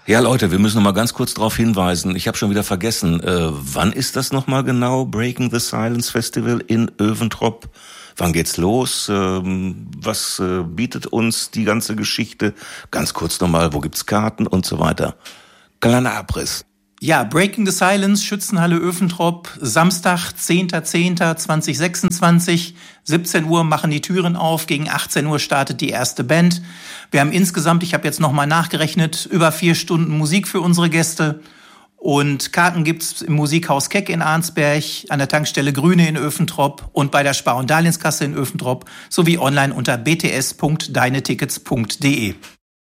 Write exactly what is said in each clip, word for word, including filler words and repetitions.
Ja, Leute, wir müssen noch mal ganz kurz darauf hinweisen. Ich habe schon wieder vergessen. Äh, wann ist das noch mal genau? Breaking the Silence Festival in Öventrop. Wann geht's los? Ähm, was äh, bietet uns die ganze Geschichte? Ganz kurz noch mal, wo gibt's Karten und so weiter? Kleiner Abriss. Ja, Breaking the Silence, Schützenhalle Öventrop, Samstag, zehnter zehnter zweitausendsechsundzwanzig, siebzehn Uhr machen die Türen auf, gegen achtzehn Uhr startet die erste Band. Wir haben insgesamt, ich habe jetzt nochmal nachgerechnet, über vier Stunden Musik für unsere Gäste. Und Karten gibt's im Musikhaus Keck in Arnsberg, an der Tankstelle Grüne in Öventrop und bei der Spar- und Darlehenskasse in Öventrop sowie online unter b t s punkt deine tickets punkt d e.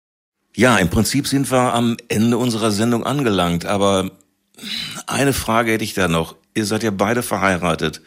Ja, im Prinzip sind wir am Ende unserer Sendung angelangt, aber eine Frage hätte ich da noch. Ihr seid ja beide verheiratet.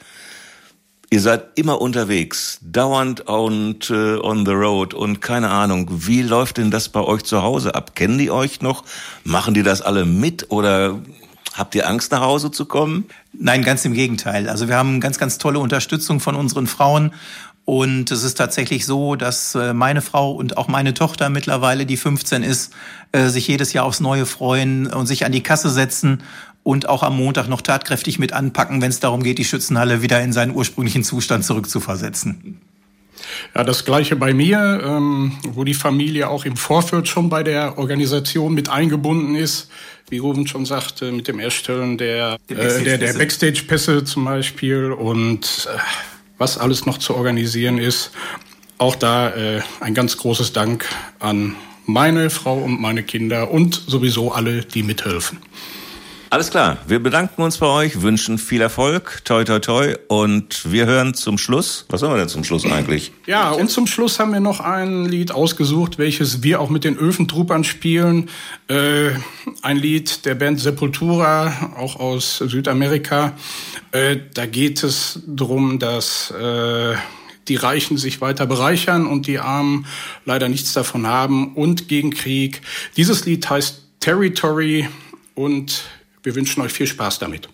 Ihr seid immer unterwegs, dauernd und äh, on the road und keine Ahnung. Wie läuft denn das bei euch zu Hause ab? Kennen die euch noch? Machen die das alle mit oder habt ihr Angst, nach Hause zu kommen? Nein, ganz im Gegenteil. Also wir haben ganz, ganz tolle Unterstützung von unseren Frauen. Und es ist tatsächlich so, dass meine Frau und auch meine Tochter mittlerweile, die fünfzehn ist, sich jedes Jahr aufs Neue freuen und sich an die Kasse setzen und auch am Montag noch tatkräftig mit anpacken, wenn es darum geht, die Schützenhalle wieder in seinen ursprünglichen Zustand zurückzuversetzen. Ja, das Gleiche bei mir, ähm, wo die Familie auch im Vorfeld schon bei der Organisation mit eingebunden ist. Wie Ruben schon sagte, mit dem Erstellen der, äh, der, der Backstage-Pässe zum Beispiel und äh, was alles noch zu organisieren ist. Auch da äh, ein ganz großes Dank an meine Frau und meine Kinder und sowieso alle, die mithelfen. Alles klar, wir bedanken uns bei euch, wünschen viel Erfolg, toi toi toi und wir hören zum Schluss, was haben wir denn zum Schluss eigentlich? Ja, und zum Schluss haben wir noch ein Lied ausgesucht, welches wir auch mit den Öfentruppern spielen. Äh, ein Lied der Band Sepultura, auch aus Südamerika. Äh, da geht es darum, dass äh, die Reichen sich weiter bereichern und die Armen leider nichts davon haben und gegen Krieg. Dieses Lied heißt Territory und wir wünschen euch viel Spaß damit.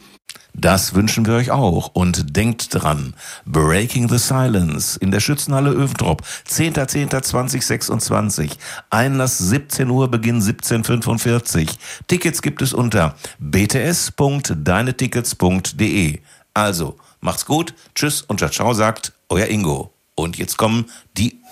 Das wünschen wir euch auch und denkt dran, Breaking the Silence in der Schützenhalle Öventrop, zehnter zehnter zweitausendsechsundzwanzig, Einlass siebzehn Uhr, Beginn siebzehn Uhr fünfundvierzig. Tickets gibt es unter b t s punkt deine tickets punkt d e. Also, macht's gut, tschüss und ciao, ciao sagt euer Ingo. Und jetzt kommen die